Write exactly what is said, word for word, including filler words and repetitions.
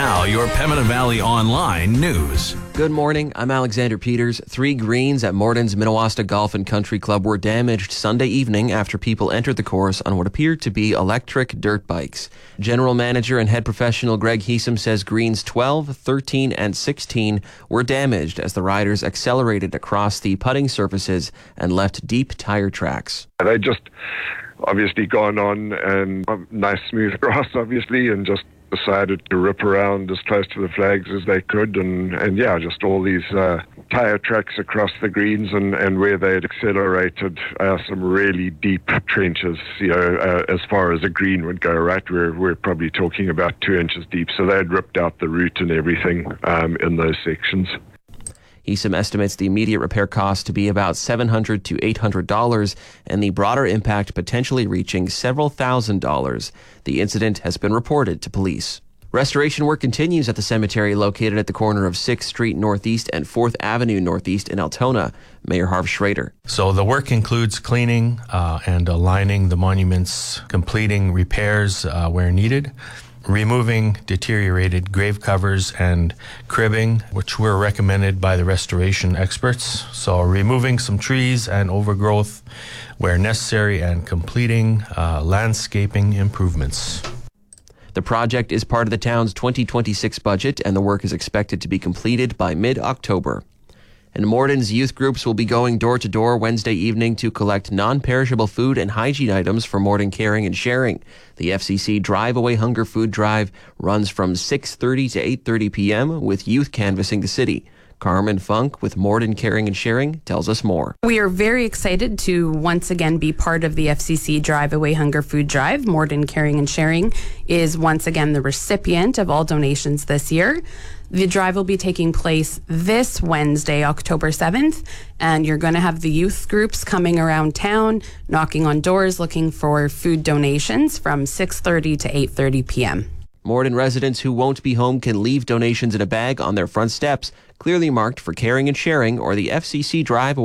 Now, your Pembina Valley Online news. Good morning, I'm Alexander Peters. Three greens at Morden's Minnewaska Golf and Country Club were damaged Sunday evening after people entered the course on what appeared to be electric dirt bikes. General Manager and Head Professional Greg Heesum says greens twelve, thirteen, and sixteen were damaged as the riders accelerated across the putting surfaces and left deep tire tracks. They just obviously gone on and nice smooth grass, obviously, and just decided to rip around as close to the flags as they could, and, and yeah, just all these uh, tire tracks across the greens, and, and where they had accelerated uh, some really deep trenches, you know, uh, as far as a green would go, right? We're, we're probably talking about two inches deep, so they had ripped out the root and everything um, in those sections. Heesum estimates the immediate repair cost to be about seven hundred dollars to eight hundred dollars and the broader impact potentially reaching several thousand dollars. The incident has been reported to police. Restoration work continues at the cemetery located at the corner of sixth Street Northeast and fourth Avenue Northeast in Altona. Mayor Harv Schrader. So the work includes cleaning uh, and aligning the monuments, completing repairs uh, where needed, removing deteriorated grave covers and cribbing, which were recommended by the restoration experts. So removing some trees and overgrowth where necessary and completing uh, landscaping improvements. The project is part of the town's twenty twenty-six budget, and the work is expected to be completed by mid-October. And Morden's youth groups will be going door-to-door Wednesday evening to collect non-perishable food and hygiene items for Morden Caring and Sharing. The F C C Drive Away Hunger Food Drive runs from six thirty to eight thirty p.m. with youth canvassing the city. Carmen Funk with Morden Caring and Sharing tells us more. We are very excited to once again be part of the F C C Drive Away Hunger Food Drive. Morden Caring and Sharing is once again the recipient of all donations this year. The drive will be taking place this Wednesday, October seventh, and you're going to have the youth groups coming around town, knocking on doors, looking for food donations from six thirty to eight thirty p.m. Morden residents who won't be home can leave donations in a bag on their front steps, clearly marked for Caring and Sharing or the F C C Drive